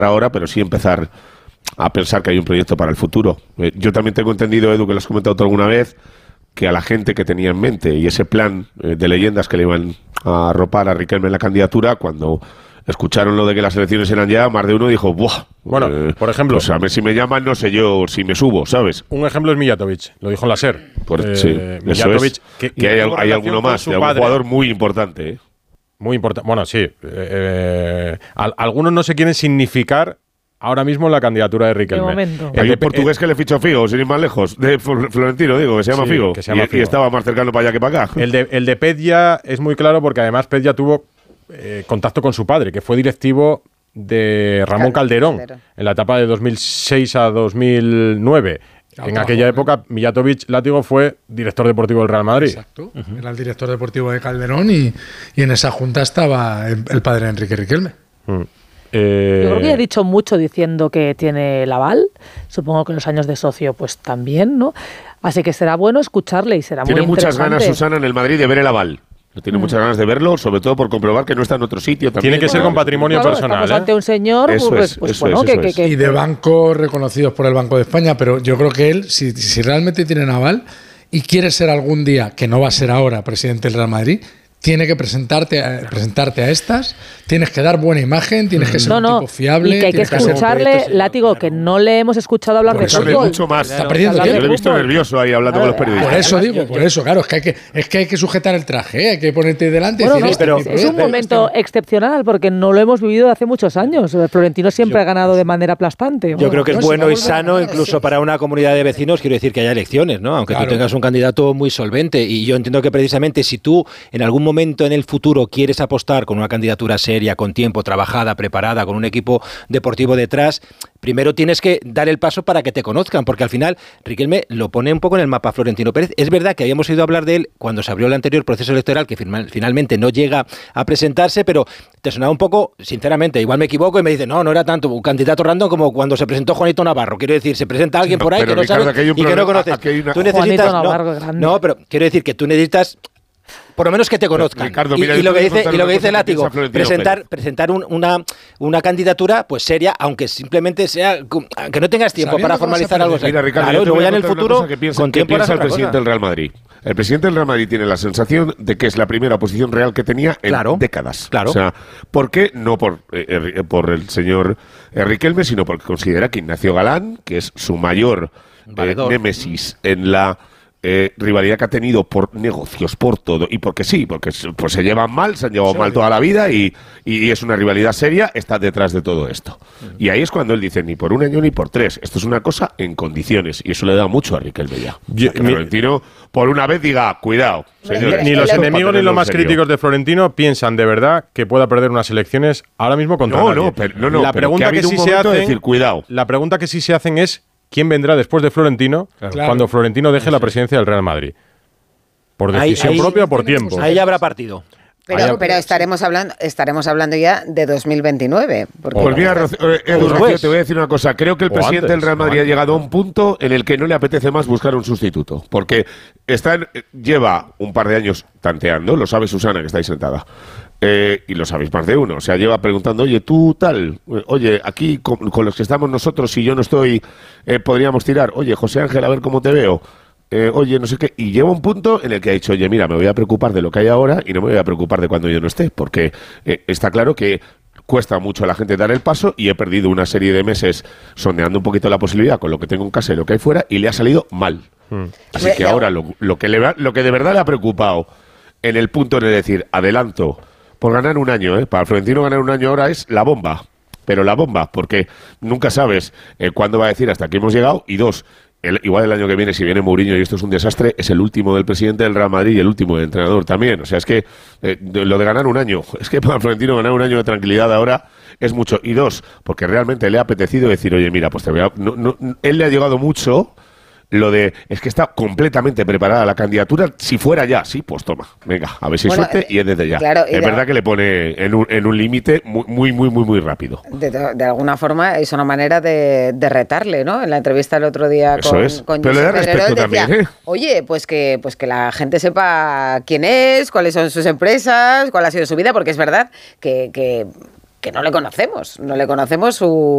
ahora, pero sí empezar a pensar que hay un proyecto para el futuro. Yo también tengo entendido, Edu, que lo has comentado tú alguna vez, que a la gente que tenía en mente y ese plan de leyendas que le iban a arropar a Riquelme en la candidatura, cuando escucharon lo de que las elecciones eran ya, más de uno dijo, ¡buah! Bueno, por ejemplo... Pues a ver si me llaman, no sé yo si me subo, ¿sabes? Un ejemplo es Mijatovic, lo dijo en la SER. Sí, Mijatovic, que hay alguno más, de algún jugador muy importante, ¿eh? Muy importante. Bueno, sí. Algunos no se quieren significar ahora mismo en la candidatura de Riquelme. Hay un portugués que le fichó Figo, sin ir más lejos, de Florentino, digo, que se llama Figo. Que se llama Figo. Y estaba más cercano para allá que para acá. El de Pedja es muy claro porque además Pedja tuvo contacto con su padre, que fue directivo de Ramón Calderón en la etapa de 2006 a 2009. En aquella época, Mijatovic Látigo fue director deportivo del Real Madrid. Exacto. Era el director deportivo de Calderón y en esa junta estaba el padre de Enrique Riquelme. Yo creo que ya he dicho mucho diciendo que tiene el aval. Supongo que en los años de socio pues también, ¿no? Así que será bueno escucharle y será muy interesante. Tiene muchas ganas, Susana, en el Madrid de ver el aval. Tiene muchas ganas de verlo, sobre todo por comprobar que no está en otro sitio. También. Tiene que ser con patrimonio personal. Estamos ante un señor y de bancos reconocidos por el Banco de España, pero yo creo que él, si realmente tiene aval y quiere ser algún día, que no va a ser ahora, presidente del Real Madrid, tiene que presentarte a estas, tienes que dar buena imagen, tienes que ser un tipo fiable. Y que hay que escucharle, Látigo, que no le hemos escuchado hablar de fútbol. Mucho más. Está perdiendo tiempo. Yo lo he visto nervioso ahí hablando con los periodistas. Por eso, claro, es que hay que sujetar el traje, hay que ponerte delante. Bueno, es un momento excepcional porque no lo hemos vivido hace muchos años. Florentino siempre ha ganado de manera aplastante. Yo creo que es bueno y sano incluso para una comunidad de vecinos, quiero decir que haya elecciones, ¿no? Aunque tú tengas un candidato muy solvente. Y yo entiendo que precisamente si tú en algún momento en el futuro quieres apostar con una candidatura seria, con tiempo, trabajada, preparada, con un equipo deportivo detrás, primero tienes que dar el paso para que te conozcan, porque al final Riquelme lo pone un poco en el mapa Florentino Pérez. Es verdad que habíamos oído hablar de él cuando se abrió el anterior proceso electoral, que finalmente no llega a presentarse, pero te sonaba un poco, sinceramente, igual me equivoco y me dice, no era tanto un candidato random como cuando se presentó Juanito Navarro. Quiero decir, se presenta alguien por ahí que no sabe y que no conoces. Tú necesitas, pero quiero decir que tú necesitas por lo menos que te conozcan. Ricardo, y lo que dice Látigo, presentar una candidatura pues seria, aunque simplemente sea que no tengas tiempo para formalizar algo. Mira, Ricardo, claro, luego ya en el futuro con tiempo piensa el presidente del Real Madrid. El presidente del Real Madrid tiene la sensación de que es la primera oposición real que tenía en décadas. Claro. O sea, ¿por qué? No por el señor Riquelme, sino porque considera que Ignacio Galán, que es su mayor némesis en la rivalidad que ha tenido por negocios, por todo, y porque pues se llevan mal, se han llevado mal toda la vida y es una rivalidad seria, está detrás de todo esto. Y ahí es cuando él dice, ni por un año ni por tres, esto es una cosa en condiciones, y eso le da mucho a Riquelme ya. Florentino, por una vez, diga, cuidado, señores. Ni los enemigos ni los más críticos de Florentino piensan de verdad que pueda perder unas elecciones ahora mismo contra nadie. La pregunta que sí se hacen, cuidado. La pregunta que sí se hacen es ¿quién vendrá después de Florentino cuando Florentino deje la presidencia del Real Madrid? ¿Por decisión propia o por tiempo? Ahí habrá partido. Pero estaremos hablando ya de 2029. Pues mira, Rocío, te voy a decir una cosa. Creo que el presidente del Real Madrid ha llegado a un punto en el que no le apetece más buscar un sustituto. Porque lleva un par de años tanteando, lo sabe Susana, que está ahí sentada. Y lo sabéis más de uno. O sea, lleva preguntando, oye, tú tal, oye, aquí con los que estamos nosotros, si yo no estoy, podríamos tirar. Oye, José Ángel, a ver cómo te veo. Oye, no sé qué. Y llega un punto en el que ha dicho, oye, mira, me voy a preocupar de lo que hay ahora y no me voy a preocupar de cuando yo no esté. Porque está claro que cuesta mucho a la gente dar el paso y he perdido una serie de meses sondeando un poquito la posibilidad con lo que tengo en casa y lo que hay fuera y le ha salido mal. Así que ahora lo que de verdad le ha preocupado en el punto de decir, adelanto, por ganar un año, para Florentino ganar un año ahora es la bomba, pero la bomba, porque nunca sabes cuándo va a decir hasta aquí hemos llegado, y dos, igual el año que viene, si viene Mourinho y esto es un desastre, es el último del presidente del Real Madrid y el último del entrenador también. O sea, es que lo de ganar un año, es que para Florentino ganar un año de tranquilidad ahora es mucho. Y dos, porque realmente le ha apetecido decir, oye, mira, pues él le ha llegado mucho lo de, es que está completamente preparada la candidatura, si fuera ya, sí, pues toma, venga, a ver si suerte y es desde ya. Claro, es verdad que le pone en un límite muy rápido. De alguna forma es una manera de retarle, ¿no? En la entrevista el otro día con pero le da respeto también, decía, oye, pues que la gente sepa quién es, cuáles son sus empresas, cuál ha sido su vida, porque es verdad que no le conocemos su